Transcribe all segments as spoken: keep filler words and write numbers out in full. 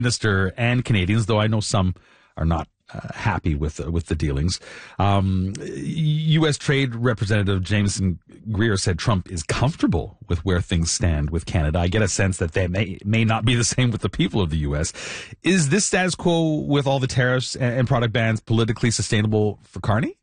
Minister and Canadians, though I know some are not uh, happy with uh, with the dealings. Um, U S. Trade Representative Jameson Greer said Trump is comfortable with where things stand with Canada. I get a sense that they may may not be the same with the people of the U S. Is this status quo with all the tariffs and, and product bans politically sustainable for Carney?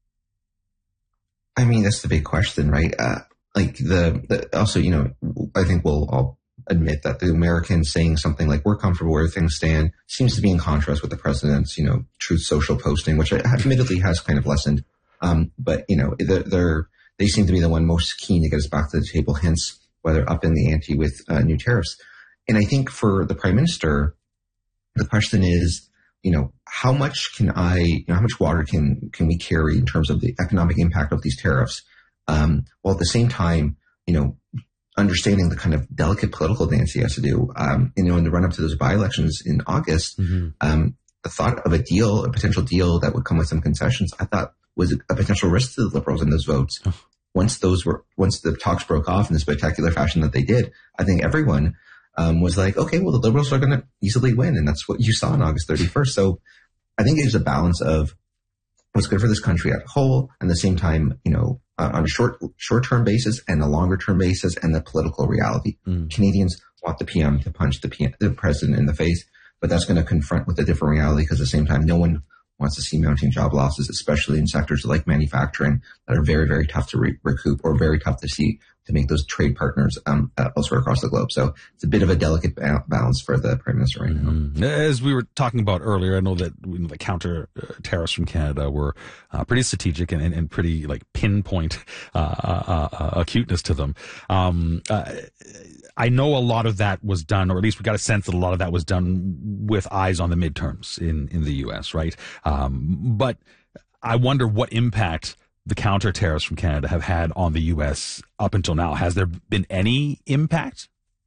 I mean, that's the big question, right? Uh, like the, the also, you know, I think we'll all admit that the Americans saying something like we're comfortable where things stand seems to be in contrast with the president's, you know, Truth Social posting, which admittedly has kind of lessened. Um, but, you know, they're, they're, they seem to be the one most keen to get us back to the table, hence why they're up in the ante with uh, new tariffs. And I think for the prime minister, the question is, you know, how much can I, you know, how much water can, can we carry in terms of the economic impact of these tariffs? Um, while at the same time, you know, understanding the kind of delicate political dance he has to do, um, you know, in the run up to those by-elections in August, mm-hmm. um, the thought of a deal, a potential deal that would come with some concessions, I thought was a potential risk to the Liberals in those votes. Oh. Once those were, once the talks broke off in the spectacular fashion that they did, I think everyone, um, was like, okay, well, the Liberals are going to easily win. And that's what you saw on August thirty-first. So I think it's a balance of what's good for this country as a whole, and at the same time, you know, uh, on a short, short-term basis and a longer-term basis, and the political reality. Mm. Canadians want the P M to punch the, P M, the president in the face, but that's going to confront with a different reality because at the same time, no one wants to see mounting job losses, especially in sectors like manufacturing that are very, very tough to re- recoup or very tough to see to make those trade partners um, elsewhere across the globe. So it's a bit of a delicate ba- balance for the prime minister right now. Mm-hmm. As we were talking about earlier, I know that you know, the counter uh, tariffs from Canada were uh, pretty strategic and, and, and pretty like pinpoint uh, uh, uh, acuteness to them. Um, uh, I know a lot of that was done, or at least we got a sense that a lot of that was done with eyes on the midterms in, in the U S, right? Um, but I wonder what impact the counter tariffs from Canada have had on the U S up until now. Has there been any impact?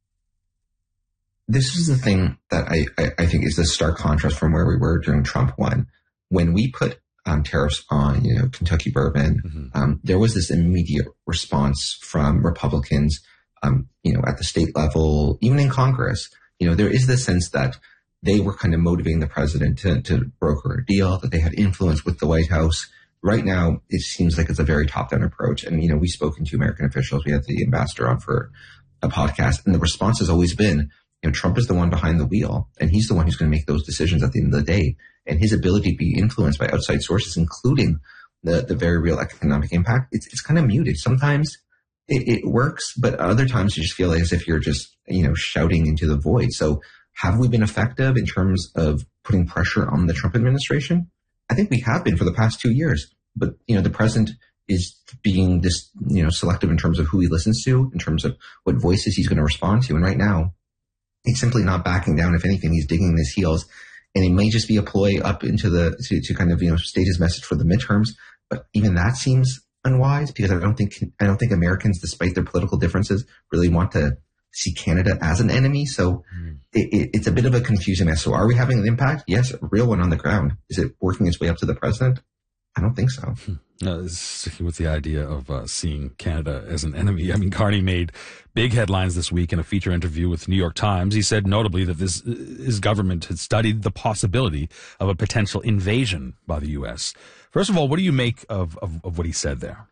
This is the thing that I, I, I think is the stark contrast from where we were during Trump one. When we put um, tariffs on, you know, Kentucky bourbon, mm-hmm. um, there was this immediate response from Republicans, um, you know, at the state level, even in Congress. You know, there is this sense that they were kind of motivating the president to, to broker a deal, that they had influence with the White House. Right now, it seems like it's a very top-down approach. And, you know, we've spoken to American officials. We had the ambassador on for a podcast. And the response has always been, you know, Trump is the one behind the wheel. And he's the one who's going to make those decisions at the end of the day. And his ability to be influenced by outside sources, including the, the very real economic impact, it's, it's kind of muted. Sometimes it, it works, but other times you just feel as if you're just, you know, shouting into the void. So have we been effective in terms of putting pressure on the Trump administration? I think we have been for the past two years, but, you know, the president is being this, you know, selective in terms of who he listens to, in terms of what voices he's going to respond to. And right now, he's simply not backing down. If anything, he's digging his heels, and it may just be a ploy up into the, to, to kind of, you know, state his message for the midterms. But even that seems unwise because I don't think, I don't think Americans, despite their political differences, really want to see Canada as an enemy. So mm. it, it, it's a bit of a confusing mess. So are we having an impact? Yes, a real one on the ground. Is it working its way up to the president? I don't think so. Uh, sticking with the idea of uh, seeing Canada as an enemy. I mean, Carney made big headlines this week in a feature interview with New York Times. He said notably that this his government had studied the possibility of a potential invasion by the U S. First of all, what do you make of, of, of what he said there?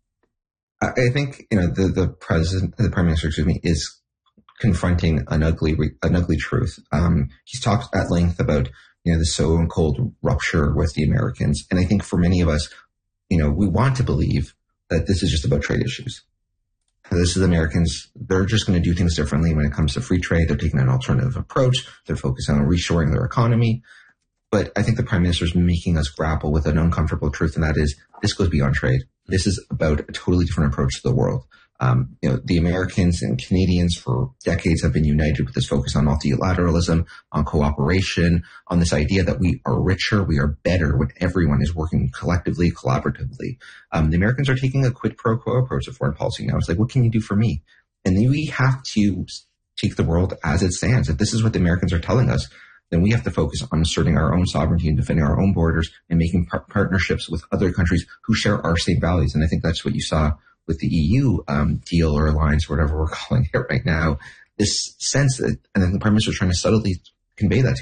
I think, you know, the, the president, the prime minister, excuse me, is confronting an ugly, an ugly truth. Um, he's talked at length about, you know, the so-called rupture with the Americans. And I think for many of us, you know, we want to believe that this is just about trade issues. This is Americans. They're just going to do things differently when it comes to free trade. They're taking an alternative approach. They're focusing on reshoring their economy. But I think the prime minister is making us grapple with an uncomfortable truth, and that is this goes beyond trade. This is about a totally different approach to the world. Um, you know, the Americans and Canadians for decades have been united with this focus on multilateralism, on cooperation, on this idea that we are richer, we are better when everyone is working collectively, collaboratively. Um, the Americans are taking a quid pro quo approach to foreign policy now. It's like, what can you do for me? And then we have to take the world as it stands. If this is what the Americans are telling us, then we have to focus on asserting our own sovereignty and defending our own borders and making par- partnerships with other countries who share our same values. And I think that's what you saw with the E U um, deal or alliance, whatever we're calling it right now, this sense that, and then the prime minister is trying to subtly convey that to